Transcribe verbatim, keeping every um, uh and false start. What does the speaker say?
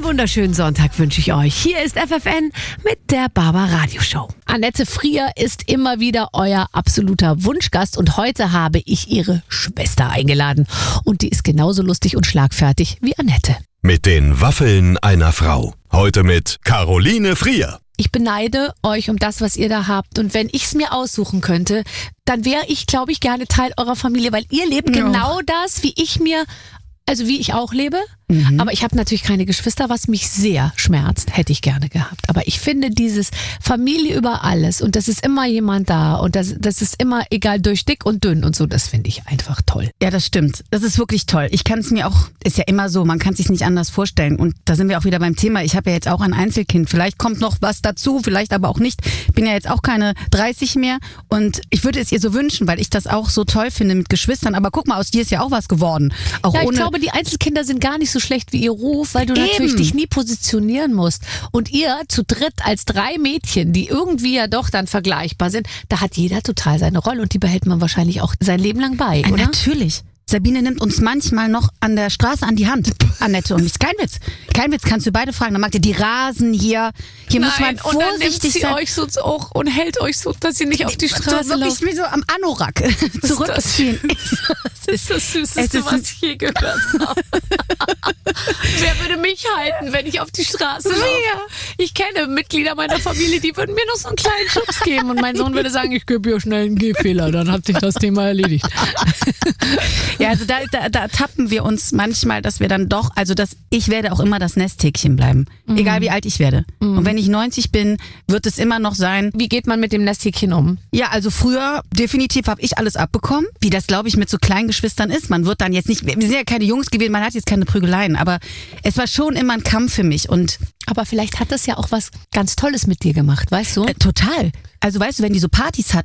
wunderschönen Sonntag wünsche ich euch. Hier ist F F N mit der Barbara Radio Show. Annette Frier ist immer wieder euer absoluter Wunschgast und heute habe ich ihre Schwester eingeladen. Und die ist genauso lustig und schlagfertig wie Annette. Mit den Waffeln einer Frau. Heute mit Caroline Frier. Ich beneide euch um das, was ihr da habt. Und wenn ich es mir aussuchen könnte, dann wäre ich, glaube ich, gerne Teil eurer Familie, weil ihr lebt Ja. genau das, wie ich mir, also wie ich auch lebe. Mhm. Aber ich habe natürlich keine Geschwister, was mich sehr schmerzt. Hätte ich gerne gehabt. Aber ich finde dieses Familie über alles und das ist immer jemand da und das, das ist immer egal durch dick und dünn und so, das finde ich einfach toll. Ja, das stimmt. Das ist wirklich toll. Ich kann es mir auch, ist ja immer so, man kann es sich nicht anders vorstellen. Und da sind wir auch wieder beim Thema. Ich habe ja jetzt auch ein Einzelkind. Vielleicht kommt noch was dazu, vielleicht aber auch nicht. Bin ja jetzt auch keine dreißig mehr und ich würde es ihr so wünschen, weil ich das auch so toll finde mit Geschwistern. Aber guck mal, aus dir ist ja auch was geworden. Auch Ja, ich ohne glaube, die Einzelkinder sind gar nicht so schlecht wie ihr Ruf, weil du natürlich Eben. dich nie positionieren musst. Und ihr zu dritt als drei Mädchen, die irgendwie ja doch dann vergleichbar sind, da hat jeder total seine Rolle und die behält man wahrscheinlich auch sein Leben lang bei, Äh, oder? Natürlich. Sabine nimmt uns manchmal noch an der Straße an die Hand, Annette und mich. Kein Witz. Kein Witz, kannst du beide fragen. Dann macht ihr die Rasen hier. Hier muss man und dann nimmt vorsichtig sie sein. euch so auch und hält euch so, dass ihr nicht auf die so Straße wirklich lauft. wie so am Anorak zurückziehen. Das ist das Es Süßeste, ist was ein- ich je gehört habe. Wer würde mich halten, wenn ich auf die Straße laufe? Ich kenne Mitglieder meiner Familie, die würden mir noch so einen kleinen Schubs geben und mein Sohn würde sagen, ich gebe hier schnell einen Gehfehler, dann hat sich das Thema erledigt. Ja, also da, da, da tappen wir uns manchmal, dass wir dann doch, also dass ich werde auch immer das Nesthäkchen bleiben. Mhm. Egal wie alt ich werde. Und wenn ich neunzig bin, wird es immer noch sein. Wie geht man mit dem Nesthäkchen um? Ja, also früher definitiv habe ich alles abbekommen, wie das glaube ich mit so kleinen Geschwistern ist. Man wird dann jetzt nicht, wir sind ja keine Jungs gewesen, man hat jetzt keine Prügeleien, aber es war schon immer ein Kampf für mich und Aber vielleicht hat das ja auch was ganz Tolles mit dir gemacht, weißt du? äh, total. Also weißt du, wenn die so Partys hatten,